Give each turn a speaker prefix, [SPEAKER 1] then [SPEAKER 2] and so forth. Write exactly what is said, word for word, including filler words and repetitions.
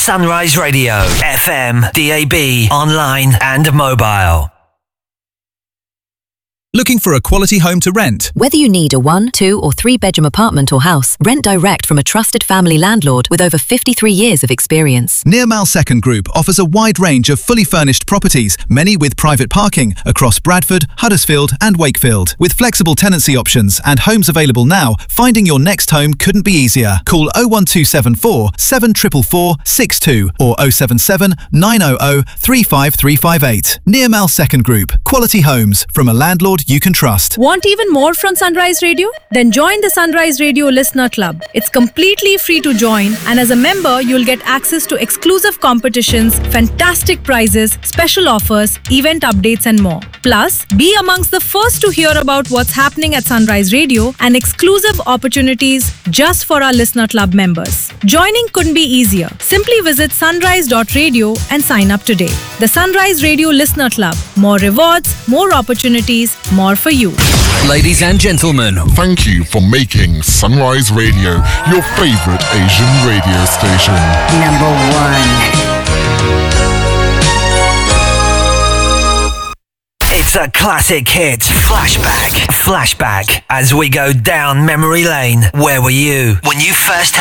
[SPEAKER 1] Sunrise Radio, F M, D A B, online and mobile.
[SPEAKER 2] Looking for a quality home to rent?
[SPEAKER 3] Whether you need a one, two or three bedroom apartment or house, rent direct from a trusted family landlord with over fifty-three years of experience.
[SPEAKER 2] Nearmal Second Group offers a wide range of fully furnished properties, many with private parking, across Bradford, Huddersfield and Wakefield. With flexible tenancy options and homes available now, finding your next home couldn't be easier. Call oh one two seven four, seven four four, six two or oh seven seven, nine hundred, three five three five eight. Nearmal Second Group. Quality homes from a landlord you can trust.
[SPEAKER 4] Want even more from Sunrise Radio? Then join the Sunrise Radio Listener Club. It's completely free to join, and as a member, you'll get access to exclusive competitions, fantastic prizes, special offers, event updates and more. Plus, be amongst the first to hear about what's happening at Sunrise Radio and exclusive opportunities just for our Listener Club members. Joining couldn't be easier. Simply visit sunrise dot radio and sign up today. The Sunrise Radio Listener Club. More rewards, more opportunities, more for you.
[SPEAKER 5] Ladies and gentlemen,
[SPEAKER 6] thank you for making Sunrise Radio your favorite Asian radio station.
[SPEAKER 7] Number one.
[SPEAKER 1] It's a classic hit. Flashback. Flashback. As we go down memory lane. Where were you when you first